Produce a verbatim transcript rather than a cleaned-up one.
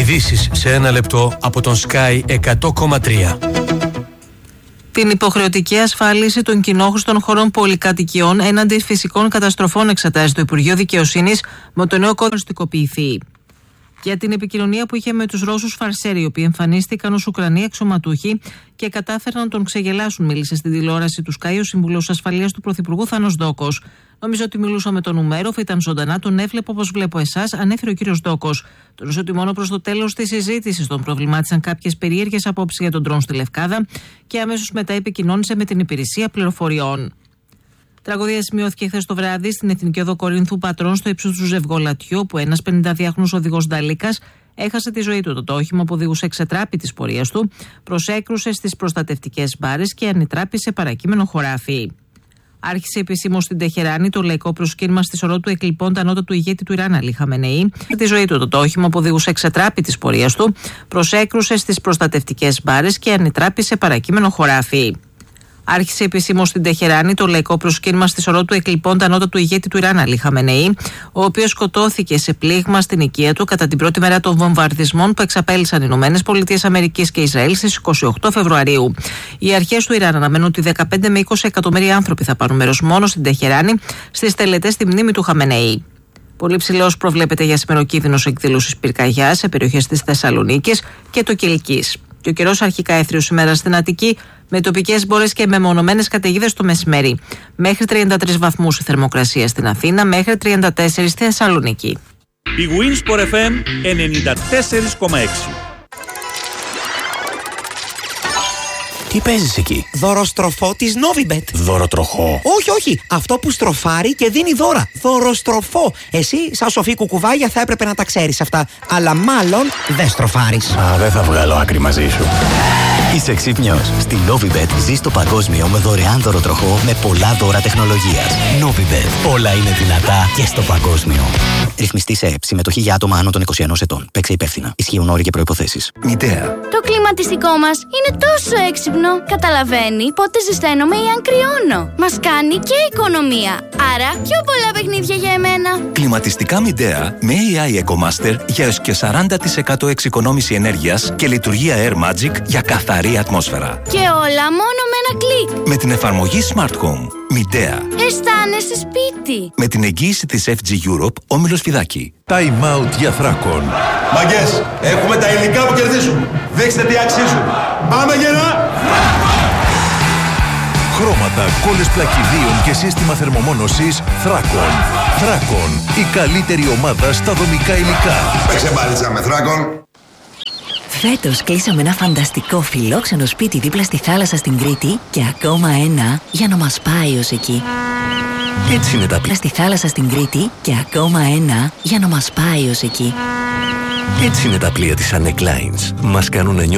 Ειδήσεις σε ένα λεπτό από τον Sky εκατό κόμμα τρία. Την υποχρεωτική ασφάλιση των κοινόχρηστων χωρών πολυκατοικιών έναντι φυσικών καταστροφών εξετάζει το Υπουργείο Δικαιοσύνης με το νέο κώδικα στικοποιηθεί. Για την επικοινωνία που είχε με τους Ρώσους φαρσέροι, οι οποίοι εμφανίστηκαν ως Ουκρανοί αξιωματούχοι και κατάφεραν να τον ξεγελάσουν, μίλησε στην τηλεόραση του Sky ο Σύμβουλος Ασφαλείας του Πρωθυπουργού Θάνος Δόκος. Νομίζω ότι μιλούσα με τον Νουμέροφ, ήταν ζωντανά, τον έβλεπω όπως βλέπω εσάς, ανέφερε ο κύριος Δόκος. Τονίζω ότι μόνο προς το τέλος της συζήτησης τον προβλημάτισαν κάποιες περίεργες απόψεις για τον ντρόν στη Λευκάδα και αμέσως μετά επικοινώνησε με την υπηρεσία πληροφοριών. Τραγωδία σημειώθηκε χθες το βράδυ στην Εθνική Οδό Κορίνθου Πατρών στο ύψος του Ζευγολατιού, που ένας πενηνταδυάχρονος οδηγός Νταλίκας έχασε τη ζωή του. Το όχημα που οδηγούσε εξετράπη της πορείας του, προσέκρουσε στις προστατευτικές μπάρες και ανιτράπησε παρακείμενο χωράφι. Άρχισε επισήμως στην Τεχεράνη το λαϊκό προσκύνημα στη σωρό του εκλειπώντα ανώτατου ηγέτη του Ιράν, Αλή Χαμενεή. Τη ζωή του, το όχημα που οδηγούσε εξετράπη της πορείας του, προσέκρουσε στις προστατευτικές μπάρες και ανιτράπησε παρακείμενο χωράφι. Άρχισε επισήμως στην Τεχεράνη το λαϊκό προσκύνημα στη σωρό του εκλειπώντα ανώτατου ηγέτη του Ιράν, Αλή Χαμενεή, ο οποίος σκοτώθηκε σε πλήγμα στην οικία του κατά την πρώτη μέρα των βομβαρδισμών που εξαπέλυσαν οι Ηνωμένες Πολιτείες Αμερικής και Ισραήλ στις είκοσι οκτώ Φεβρουαρίου. Οι αρχές του Ιράν αναμένουν ότι δεκαπέντε με είκοσι εκατομμύρια άνθρωποι θα πάρουν μέρος μόνο στην Τεχεράνη στις τελετές στη μνήμη του Χαμενεή. Πολύ ψηλός προβλέπεται για σήμερα ο κίνδυνος εκδήλωσης πυρκαγιάς σε περιοχές της Θεσσαλονίκης και το Κιλκής. Και ο καιρός αρχικά έθριος σήμερα στην Αττική, με τοπικές μπόρες και μεμονωμένες καταιγίδες το μεσημέρι. Μέχρι τριάντα τρεις βαθμούς η θερμοκρασία στην Αθήνα, μέχρι τριάντα τέσσερα στη Θεσσαλονίκη. Η Winsport εφ εμ ενενήντα τέσσερα κόμμα έξι. Τι παίζεις εκεί? Δωροστροφό της Novibet. Δωροτροχό? Όχι, όχι. Αυτό που στροφάρει και δίνει δώρα. Δωροστροφό. Εσύ, σαν σοφή κουκουβάγια, θα έπρεπε να τα ξέρεις αυτά. Αλλά μάλλον δεν στροφάρεις. Α, δεν θα βγάλω άκρη μαζί σου. Είσαι ξύπνιος. Στη Novibet ζεις το παγκόσμιο με δωρεάν δωροτροχό με πολλά δώρα τεχνολογίας. Novibet. Όλα είναι δυνατά και στο παγκόσμιο. Ρυθμιστή σε ΕΕΠ. Συμμετοχή για άτομα άνω των είκοσι ενός ετών. Παίξε υπεύθυνα. Ισχύουν όροι και προϋποθέσεις. Μητέα. Το κλιματιστικό μας είναι τόσο έξυπνο. Καταλαβαίνει πότε ζεσταίνομαι ή αν κρυώνω. Μας κάνει και οικονομία. Άρα πιο πολλά παιχνίδια για εμένα. Κλιματιστικά Midea με έι άι EcoMaster για έως και σαράντα τοις εκατό εξοικονόμηση ενέργειας και λειτουργία Air Magic για καθαρή ατμόσφαιρα. Και όλα μόνο με ένα κλικ. Με την εφαρμογή Smart Home. Midea. Αισθάνεσαι σπίτι. Με την εγγύηση της εφ τζι Europe, Όμιλος Φιδάκη. Time out για Θράκον. Μαγκές, έχουμε τα υλικά που κερδίζουν. Δείξτε τι αξίζουν. Πάμε γερά! Χρώματα, κόλλες πλακιδίων και σύστημα θερμομόνωσης Θράκον. Θράκον, η καλύτερη ομάδα στα δομικά υλικά. Παίξε μπάλιτσα με Θράκον. Φέτος κλείσαμε ένα φανταστικό φιλόξενο σπίτι δίπλα στη θάλασσα στην Κρήτη και ακόμα ένα για να μας πάει ως εκεί. Έτσι είναι τα πλοία στη θάλασσα στην Κρήτη και ακόμα ένα για να μας πάει ως εκεί. Έτσι είναι τα πλοία της Anek Lines. Μας κάνουν